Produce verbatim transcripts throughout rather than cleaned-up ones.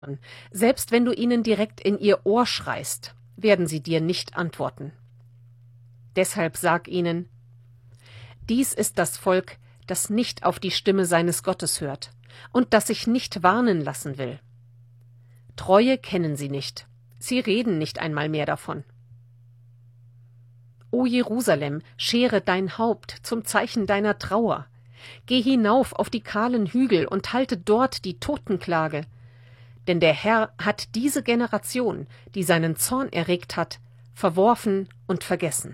Selbst wenn du ihnen direkt in ihr Ohr schreist, werden sie dir nicht antworten. Deshalb sag ihnen: Dies ist das Volk, das nicht auf die Stimme seines Gottes hört und das sich nicht warnen lassen will. Treue kennen sie nicht, sie reden nicht einmal mehr davon. O Jerusalem, schere dein Haupt zum Zeichen deiner Trauer. Geh hinauf auf die kahlen Hügel und halte dort die Totenklage. Denn der Herr hat diese Generation, die seinen Zorn erregt hat, verworfen und vergessen.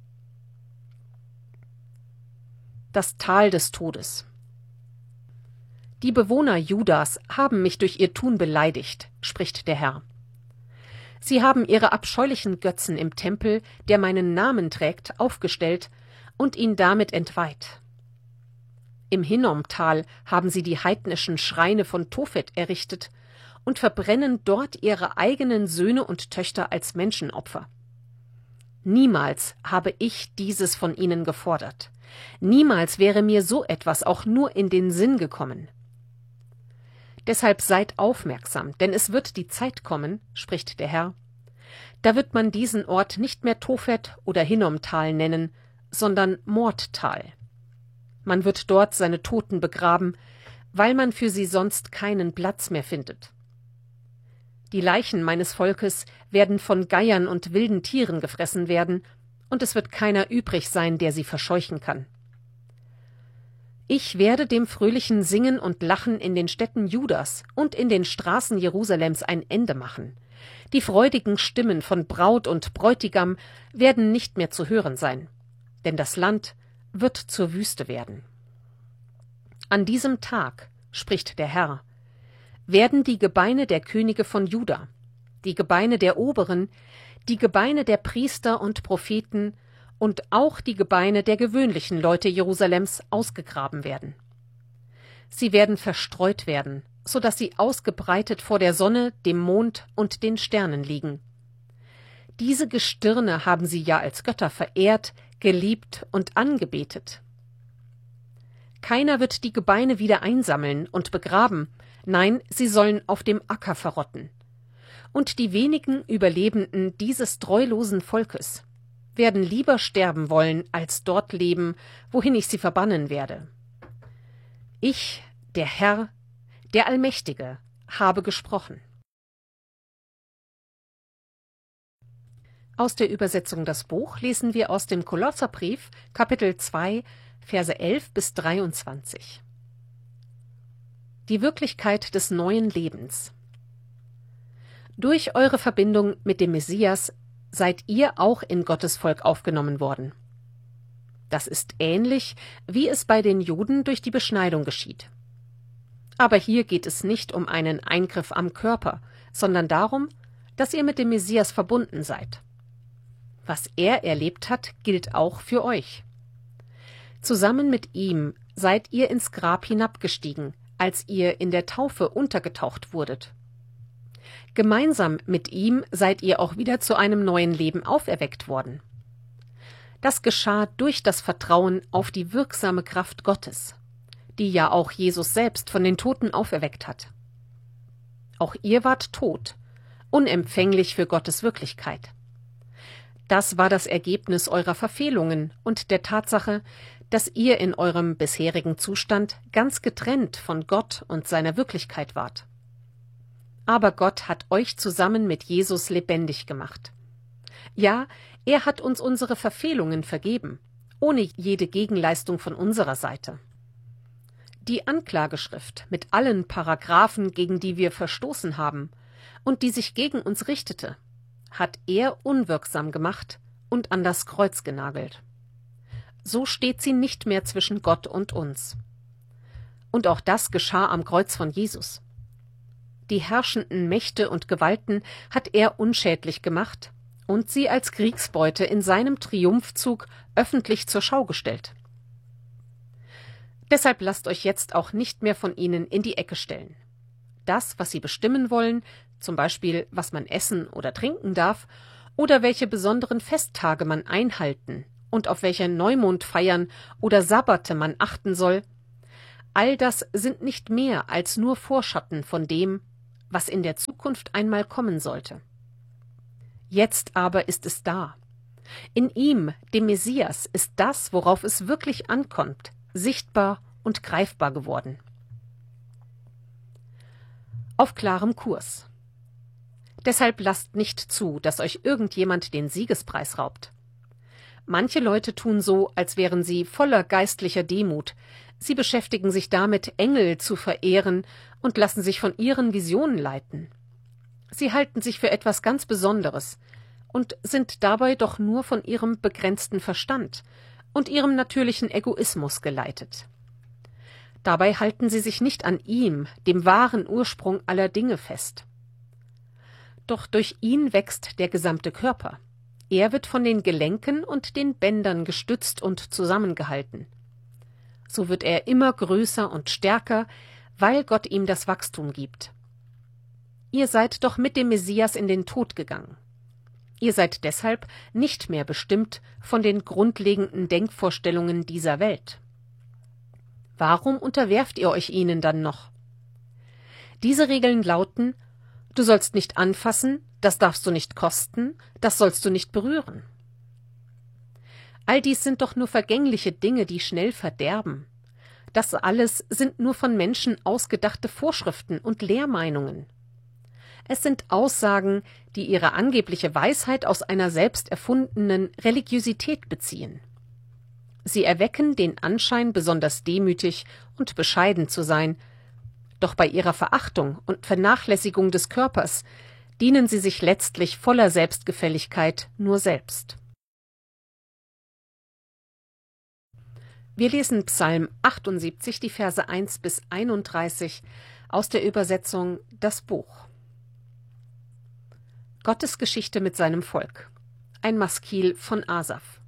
Das Tal des Todes. Die Bewohner Judas haben mich durch ihr Tun beleidigt, spricht der Herr. Sie haben ihre abscheulichen Götzen im Tempel, der meinen Namen trägt, aufgestellt und ihn damit entweiht. Im Hinnomtal haben sie die heidnischen Schreine von Tophet errichtet und verbrennen dort ihre eigenen Söhne und Töchter als Menschenopfer. Niemals habe ich dieses von ihnen gefordert. Niemals wäre mir so etwas auch nur in den Sinn gekommen. Deshalb seid aufmerksam, denn es wird die Zeit kommen, spricht der Herr, da wird man diesen Ort nicht mehr Tophet oder Hinnomtal nennen, sondern Mordtal. Man wird dort seine Toten begraben, weil man für sie sonst keinen Platz mehr findet. Die Leichen meines Volkes werden von Geiern und wilden Tieren gefressen werden, und es wird keiner übrig sein, der sie verscheuchen kann. Ich werde dem fröhlichen Singen und Lachen in den Städten Judas und in den Straßen Jerusalems ein Ende machen. Die freudigen Stimmen von Braut und Bräutigam werden nicht mehr zu hören sein, denn das Land wird zur Wüste werden. An diesem Tag, spricht der Herr, werden die Gebeine der Könige von Juda, die Gebeine der Oberen, die Gebeine der Priester und Propheten und auch die Gebeine der gewöhnlichen Leute Jerusalems ausgegraben werden. Sie werden verstreut werden, so dass sie ausgebreitet vor der Sonne, dem Mond und den Sternen liegen. Diese Gestirne haben sie ja als Götter verehrt, geliebt und angebetet. Keiner wird die Gebeine wieder einsammeln und begraben, nein, sie sollen auf dem Acker verrotten. Und die wenigen Überlebenden dieses treulosen Volkes werden lieber sterben wollen, als dort leben, wohin ich sie verbannen werde. Ich, der Herr, der Allmächtige, habe gesprochen. Aus der Übersetzung Das Buch lesen wir aus dem Kolosserbrief, Kapitel zwei, Verse elf bis dreiundzwanzig. Die Wirklichkeit des neuen Lebens. Durch eure Verbindung mit dem Messias seid ihr auch in Gottes Volk aufgenommen worden. Das ist ähnlich, wie es bei den Juden durch die Beschneidung geschieht. Aber hier geht es nicht um einen Eingriff am Körper, sondern darum, dass ihr mit dem Messias verbunden seid. Was er erlebt hat, gilt auch für euch. Zusammen mit ihm seid ihr ins Grab hinabgestiegen, als ihr in der Taufe untergetaucht wurdet. Gemeinsam mit ihm seid ihr auch wieder zu einem neuen Leben auferweckt worden. Das geschah durch das Vertrauen auf die wirksame Kraft Gottes, die ja auch Jesus selbst von den Toten auferweckt hat. Auch ihr wart tot, unempfänglich für Gottes Wirklichkeit. Das war das Ergebnis eurer Verfehlungen und der Tatsache, dass ihr in eurem bisherigen Zustand ganz getrennt von Gott und seiner Wirklichkeit wart. Aber Gott hat euch zusammen mit Jesus lebendig gemacht. Ja, er hat uns unsere Verfehlungen vergeben, ohne jede Gegenleistung von unserer Seite. Die Anklageschrift mit allen Paragraphen, gegen die wir verstoßen haben und die sich gegen uns richtete, hat er unwirksam gemacht und an das Kreuz genagelt. So steht sie nicht mehr zwischen Gott und uns. Und auch das geschah am Kreuz von Jesus. Die herrschenden Mächte und Gewalten hat er unschädlich gemacht und sie als Kriegsbeute in seinem Triumphzug öffentlich zur Schau gestellt. Deshalb lasst euch jetzt auch nicht mehr von ihnen in die Ecke stellen. Das, was sie bestimmen wollen, zum Beispiel, was man essen oder trinken darf, oder welche besonderen Festtage man einhalten und auf welche Neumondfeiern oder Sabbate man achten soll, all das sind nicht mehr als nur Vorschatten von dem, was in der Zukunft einmal kommen sollte. Jetzt aber ist es da. In ihm, dem Messias, ist das, worauf es wirklich ankommt, sichtbar und greifbar geworden. Auf klarem Kurs. Deshalb lasst nicht zu, dass euch irgendjemand den Siegespreis raubt. Manche Leute tun so, als wären sie voller geistlicher Demut. Sie beschäftigen sich damit, Engel zu verehren und lassen sich von ihren Visionen leiten. Sie halten sich für etwas ganz Besonderes und sind dabei doch nur von ihrem begrenzten Verstand und ihrem natürlichen Egoismus geleitet. Dabei halten sie sich nicht an ihm, dem wahren Ursprung aller Dinge, fest. Doch durch ihn wächst der gesamte Körper. Er wird von den Gelenken und den Bändern gestützt und zusammengehalten. So wird er immer größer und stärker, weil Gott ihm das Wachstum gibt. Ihr seid doch mit dem Messias in den Tod gegangen. Ihr seid deshalb nicht mehr bestimmt von den grundlegenden Denkvorstellungen dieser Welt. Warum unterwerft ihr euch ihnen dann noch? Diese Regeln lauten: Du sollst nicht anfassen, das darfst du nicht kosten, das sollst du nicht berühren. All dies sind doch nur vergängliche Dinge, die schnell verderben. Das alles sind nur von Menschen ausgedachte Vorschriften und Lehrmeinungen. Es sind Aussagen, die ihre angebliche Weisheit aus einer selbst erfundenen Religiosität beziehen. Sie erwecken den Anschein, besonders demütig und bescheiden zu sein, doch bei ihrer Verachtung und Vernachlässigung des Körpers dienen sie sich letztlich voller Selbstgefälligkeit nur selbst. Wir lesen Psalm achtundsiebzig, die Verse eins bis einunddreißig aus der Übersetzung Das Buch. Gottes Geschichte mit seinem Volk. Ein Maskil von Asaf.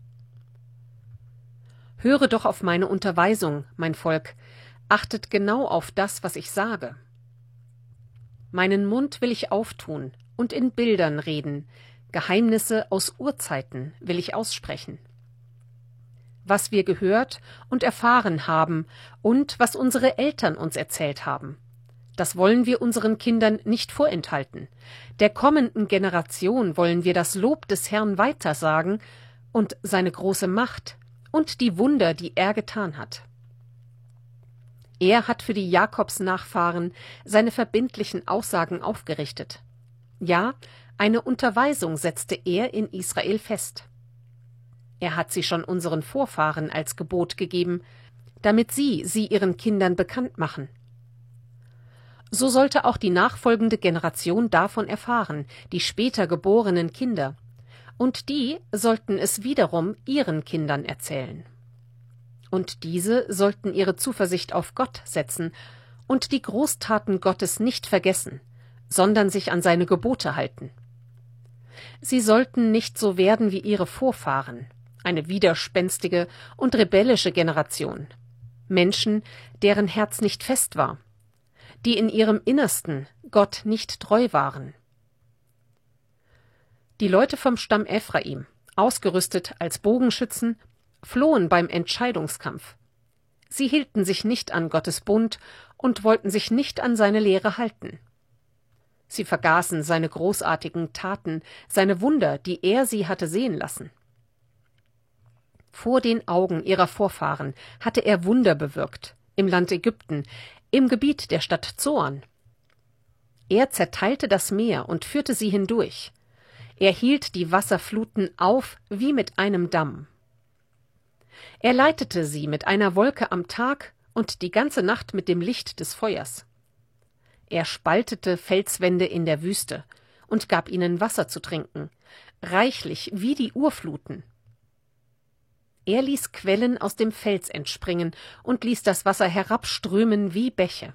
Höre doch auf meine Unterweisung, mein Volk, achtet genau auf das, was ich sage. Meinen Mund will ich auftun und in Bildern reden, Geheimnisse aus Urzeiten will ich aussprechen. Was wir gehört und erfahren haben und was unsere Eltern uns erzählt haben, das wollen wir unseren Kindern nicht vorenthalten. Der kommenden Generation wollen wir das Lob des Herrn weitersagen und seine große Macht und die Wunder, die er getan hat. Er hat für die Jakobsnachfahren seine verbindlichen Aussagen aufgerichtet. Ja, eine Unterweisung setzte er in Israel fest. Er hat sie schon unseren Vorfahren als Gebot gegeben, damit sie sie ihren Kindern bekannt machen. So sollte auch die nachfolgende Generation davon erfahren, die später geborenen Kinder, und die sollten es wiederum ihren Kindern erzählen. Und diese sollten ihre Zuversicht auf Gott setzen und die Großtaten Gottes nicht vergessen, sondern sich an seine Gebote halten. Sie sollten nicht so werden wie ihre Vorfahren, eine widerspenstige und rebellische Generation, Menschen, deren Herz nicht fest war, die in ihrem Innersten Gott nicht treu waren. Die Leute vom Stamm Ephraim, ausgerüstet als Bogenschützen, flohen beim Entscheidungskampf. Sie hielten sich nicht an Gottes Bund und wollten sich nicht an seine Lehre halten. Sie vergaßen seine großartigen Taten, seine Wunder, die er sie hatte sehen lassen. Vor den Augen ihrer Vorfahren hatte er Wunder bewirkt, im Land Ägypten, im Gebiet der Stadt Zoan. Er zerteilte das Meer und führte sie hindurch. Er hielt die Wasserfluten auf wie mit einem Damm. Er leitete sie mit einer Wolke am Tag und die ganze Nacht mit dem Licht des Feuers. Er spaltete Felswände in der Wüste und gab ihnen Wasser zu trinken, reichlich wie die Urfluten. Er ließ Quellen aus dem Fels entspringen und ließ das Wasser herabströmen wie Bäche.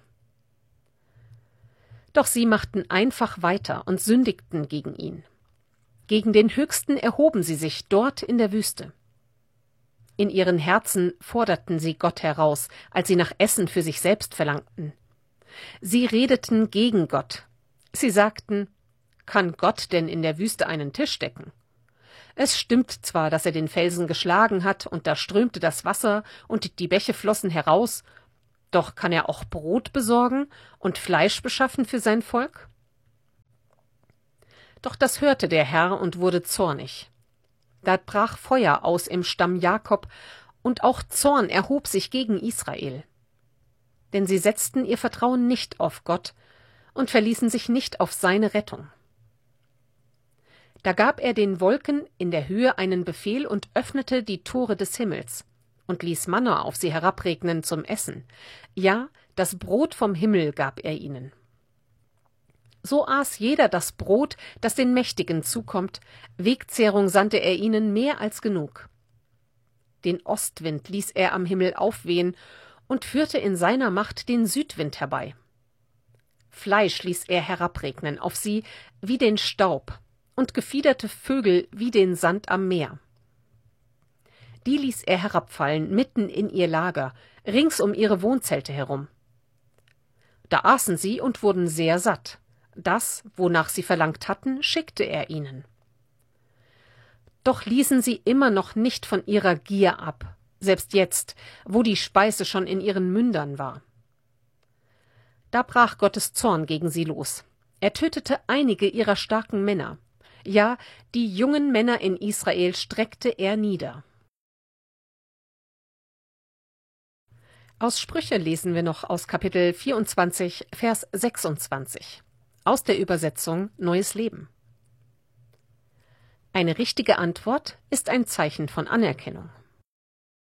Doch sie machten einfach weiter und sündigten gegen ihn. Gegen den Höchsten erhoben sie sich dort in der Wüste. In ihren Herzen forderten sie Gott heraus, als sie nach Essen für sich selbst verlangten. Sie redeten gegen Gott. Sie sagten: Kann Gott denn in der Wüste einen Tisch decken? Es stimmt zwar, dass er den Felsen geschlagen hat, und da strömte das Wasser, und die Bäche flossen heraus, doch kann er auch Brot besorgen und Fleisch beschaffen für sein Volk? Doch das hörte der Herr und wurde zornig. Da brach Feuer aus im Stamm Jakob, und auch Zorn erhob sich gegen Israel. Denn sie setzten ihr Vertrauen nicht auf Gott und verließen sich nicht auf seine Rettung. Da gab er den Wolken in der Höhe einen Befehl und öffnete die Tore des Himmels und ließ Manna auf sie herabregnen zum Essen. Ja, das Brot vom Himmel gab er ihnen. So aß jeder das Brot, das den Mächtigen zukommt, Wegzehrung sandte er ihnen mehr als genug. Den Ostwind ließ er am Himmel aufwehen und führte in seiner Macht den Südwind herbei. Fleisch ließ er herabregnen auf sie wie den Staub und gefiederte Vögel wie den Sand am Meer. Die ließ er herabfallen mitten in ihr Lager, rings um ihre Wohnzelte herum. Da aßen sie und wurden sehr satt. Das, wonach sie verlangt hatten, schickte er ihnen. Doch ließen sie immer noch nicht von ihrer Gier ab, selbst jetzt, wo die Speise schon in ihren Mündern war. Da brach Gottes Zorn gegen sie los. Er tötete einige ihrer starken Männer. Ja, die jungen Männer in Israel streckte er nieder. Aus Sprüche lesen wir noch aus Kapitel vierundzwanzig, Vers sechsundzwanzig. Aus der Übersetzung Neues Leben. Eine richtige Antwort ist ein Zeichen von Anerkennung.